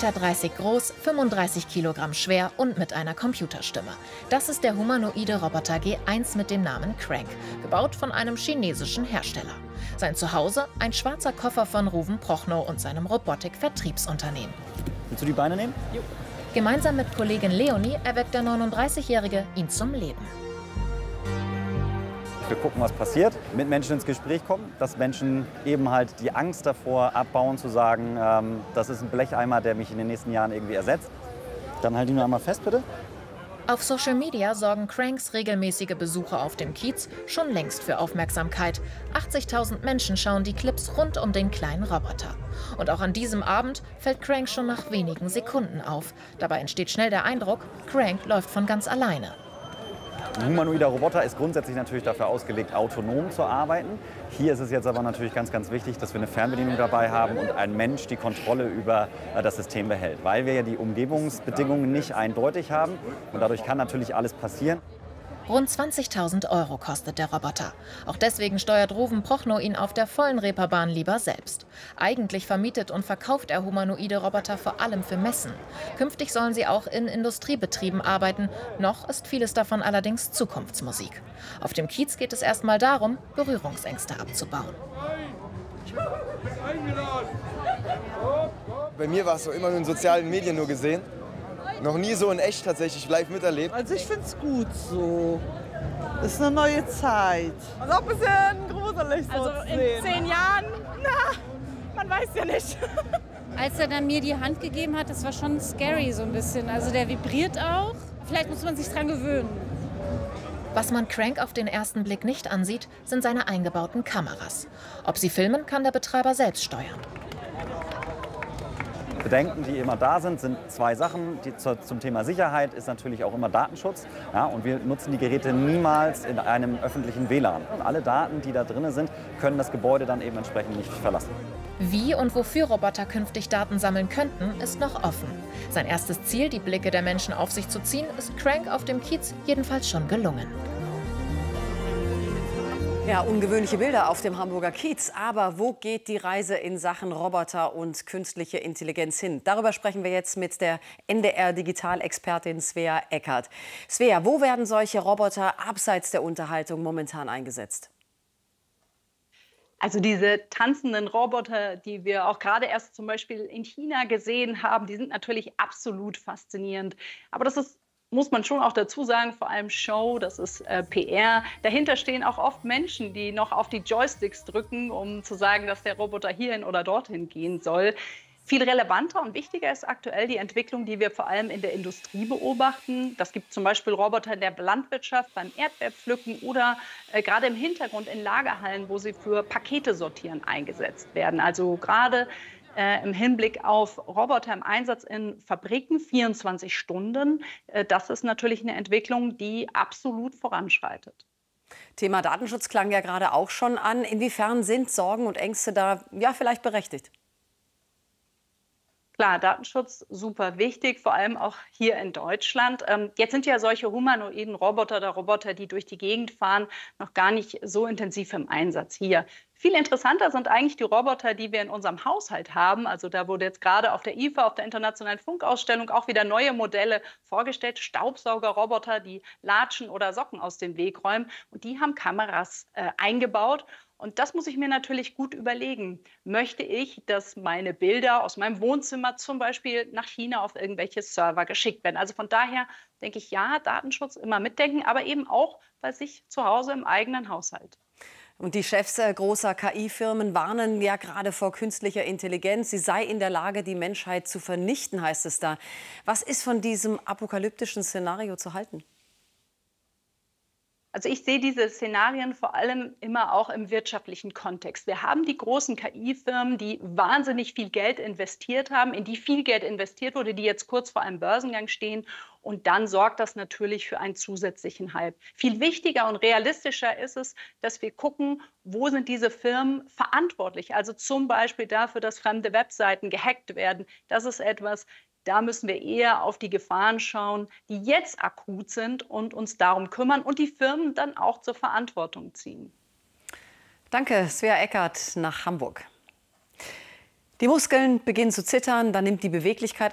1,30 m groß, 35 Kilogramm schwer und mit einer Computerstimme. Das ist der humanoide Roboter G1 mit dem Namen Crank, gebaut von einem chinesischen Hersteller. Sein Zuhause ein schwarzer Koffer von Ruven Prochnow und seinem Robotik-Vertriebsunternehmen. Willst du die Beine nehmen? Jo. Gemeinsam mit Kollegin Leonie erweckt der 39-Jährige ihn zum Leben. Wir gucken, was passiert, mit Menschen ins Gespräch kommen, dass Menschen eben halt die Angst davor abbauen, zu sagen, das ist ein Blecheimer, der mich in den nächsten Jahren irgendwie ersetzt. Dann halt ihn nur einmal fest, bitte. Auf Social Media sorgen Cranks regelmäßige Besuche auf dem Kiez schon längst für Aufmerksamkeit. 80.000 Menschen schauen die Clips rund um den kleinen Roboter. Und auch an diesem Abend fällt Crank schon nach wenigen Sekunden auf. Dabei entsteht schnell der Eindruck, Crank läuft von ganz alleine. Ein humanoider Roboter ist grundsätzlich natürlich dafür ausgelegt, autonom zu arbeiten. Hier ist es jetzt aber natürlich ganz, ganz wichtig, dass wir eine Fernbedienung dabei haben und ein Mensch die Kontrolle über das System behält. Weil wir ja die Umgebungsbedingungen nicht eindeutig haben und dadurch kann natürlich alles passieren. Rund 20.000 € kostet der Roboter. Auch deswegen steuert Ruven Prochnow ihn auf der vollen Reeperbahn lieber selbst. Eigentlich vermietet und verkauft er humanoide Roboter vor allem für Messen. Künftig sollen sie auch in Industriebetrieben arbeiten. Noch ist vieles davon allerdings Zukunftsmusik. Auf dem Kiez geht es erstmal darum, Berührungsängste abzubauen. Bei mir war es so immer nur in sozialen Medien nur gesehen. Noch nie so in echt tatsächlich live miterlebt. Also ich finde es gut so. Ist eine neue Zeit. Also auch ein bisschen gruselig so also in 10 Jahren, na, man weiß ja nicht. Als er dann mir die Hand gegeben hat, das war schon scary so ein bisschen. Also der vibriert auch. Vielleicht muss man sich dran gewöhnen. Was man Crank auf den ersten Blick nicht ansieht, sind seine eingebauten Kameras. Ob sie filmen, kann der Betreiber selbst steuern. Bedenken, die immer da sind, sind zwei Sachen. Zum Thema Sicherheit ist natürlich auch immer Datenschutz. Ja, und wir nutzen die Geräte niemals in einem öffentlichen WLAN. Und alle Daten, die da drin sind, können das Gebäude dann eben entsprechend nicht verlassen. Wie und wofür Roboter künftig Daten sammeln könnten, ist noch offen. Sein erstes Ziel, die Blicke der Menschen auf sich zu ziehen, ist Crank auf dem Kiez jedenfalls schon gelungen. Ja, ungewöhnliche Bilder auf dem Hamburger Kiez. Aber wo geht die Reise in Sachen Roboter und künstliche Intelligenz hin? Darüber sprechen wir jetzt mit der NDR-Digital-Expertin Svea Eckert. Svea, wo werden solche Roboter abseits der Unterhaltung momentan eingesetzt? Also diese tanzenden Roboter, die wir auch gerade erst zum Beispiel in China gesehen haben, die sind natürlich absolut faszinierend. Aber das ist, muss man schon auch dazu sagen, vor allem Show, das ist PR. Dahinter stehen auch oft Menschen, die noch auf die Joysticks drücken, um zu sagen, dass der Roboter hierhin oder dorthin gehen soll. Viel relevanter und wichtiger ist aktuell die Entwicklung, die wir vor allem in der Industrie beobachten. Das gibt zum Beispiel Roboter in der Landwirtschaft, beim Erdbeerpflücken oder gerade im Hintergrund in Lagerhallen, wo sie für Pakete sortieren eingesetzt werden. Also gerade im Hinblick auf Roboter im Einsatz in Fabriken, 24 Stunden. Das ist natürlich eine Entwicklung, die absolut voranschreitet. Thema Datenschutz klang ja gerade auch schon an. Inwiefern sind Sorgen und Ängste da ja vielleicht berechtigt? Klar, Datenschutz super wichtig, vor allem auch hier in Deutschland. Jetzt sind ja solche humanoiden Roboter oder Roboter, die durch die Gegend fahren, noch gar nicht so intensiv im Einsatz hier. Viel interessanter sind eigentlich die Roboter, die wir in unserem Haushalt haben. Also da wurde jetzt gerade auf der IFA, auf der Internationalen Funkausstellung, auch wieder neue Modelle vorgestellt. Staubsaugerroboter, die Latschen oder Socken aus dem Weg räumen. Und die haben Kameras eingebaut. Und das muss ich mir natürlich gut überlegen. Möchte ich, dass meine Bilder aus meinem Wohnzimmer zum Beispiel nach China auf irgendwelche Server geschickt werden? Also von daher denke ich, ja, Datenschutz immer mitdenken, aber eben auch bei sich zu Hause im eigenen Haushalt. Und die Chefs großer KI-Firmen warnen ja gerade vor künstlicher Intelligenz. Sie sei in der Lage, die Menschheit zu vernichten, heißt es da. Was ist von diesem apokalyptischen Szenario zu halten? Also ich sehe diese Szenarien vor allem immer auch im wirtschaftlichen Kontext. Wir haben die großen KI-Firmen, die wahnsinnig viel Geld investiert haben, in die viel Geld investiert wurde, die jetzt kurz vor einem Börsengang stehen. Und dann sorgt das natürlich für einen zusätzlichen Hype. Viel wichtiger und realistischer ist es, dass wir gucken, wo sind diese Firmen verantwortlich? Also zum Beispiel dafür, dass fremde Webseiten gehackt werden. Das ist etwas, da müssen wir eher auf die Gefahren schauen, die jetzt akut sind und uns darum kümmern und die Firmen dann auch zur Verantwortung ziehen. Danke, Svea Eckert nach Hamburg. Die Muskeln beginnen zu zittern, dann nimmt die Beweglichkeit